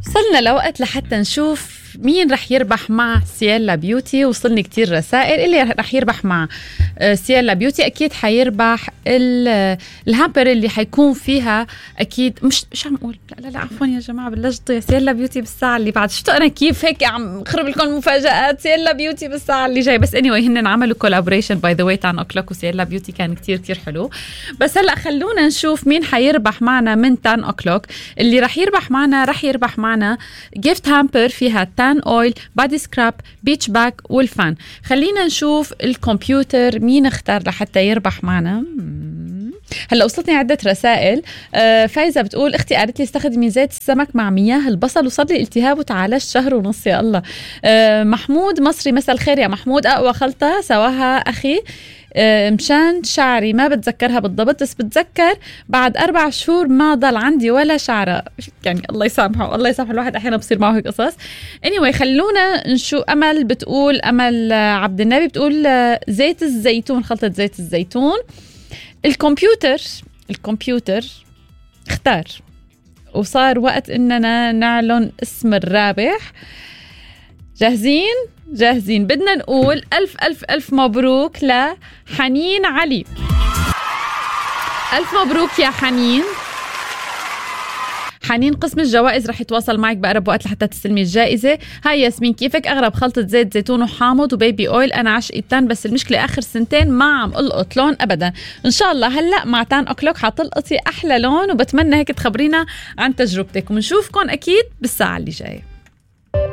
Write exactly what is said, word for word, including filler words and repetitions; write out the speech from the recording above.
وصلنا لوقت لحتى نشوف مين رح يربح مع سييلا بيوتي. وصلني كتير رسائل. اللي رح يربح مع سييلا بيوتي أكيد حيربح الهامبر اللي حيكون فيها أكيد. مش مش عم أقول لا لا لا عفوا يا جماعة بلشت يا سييلا بيوتي بالساعة اللي بعد. شفتوا أنا كيف هيك عم خرب لكم مفاجآت. سييلا بيوتي بالساعة اللي جاي. بس anyway هن عملوا كولابوريشن باي ذا واي تان أوكلوك وسييلا بيوتي كان كتير كتير حلو. بس هلأ خلونا نشوف مين حيربح معنا من تان أوكلوك. اللي رح يربح معنا رح يربح معنا جيفت هامبر فيها تان أويل بادي سكراب بيتش باك والفان. خلينا نشوف الكمبيوتر مين اختار لحتى يربح معنا. هلا وصلتني عدة رسائل. آه فايزة بتقول اختي قالت لي استخدمي زيت السمك مع مياه البصل وصار لي التهاب وتعالجت شهر ونص. يا الله. آه محمود مصري مساء الخير يا محمود. اقوى خلطة سواها اخي آه مشان شعري ما بتذكرها بالضبط بس بتذكر بعد أربع شهور ما ضل عندي ولا شعرة. يعني الله يسامحه الله يسامح الواحد أحيانا بصير معه هيك قصص. anyway خلونا نشوف. أمل بتقول أمل عبد النبي بتقول زيت الزيتون خلطة زيت الزيتون. الكمبيوتر الكمبيوتر اختار وصار وقت إننا نعلن اسم الرابح. جاهزين جاهزين. بدنا نقول ألف ألف ألف مبروك لحنين علي. ألف مبروك يا حنين. حنين قسم الجوائز رح يتواصل معك بأقرب وقت لحتى تستلمي الجائزة. هاي ياسمين كيفك؟ أغرب خلطة زيت زيتون وحامض وبيبي أويل. أنا عشق التان بس المشكلة آخر سنتين ما عم ألقط لون أبدا. إن شاء الله هلأ مع تان أوكلوك حتلقطي أحلى لون وبتمنى هيك تخبرينا عن تجربتك ومنشوفكم أكيد بالساعة اللي جاية.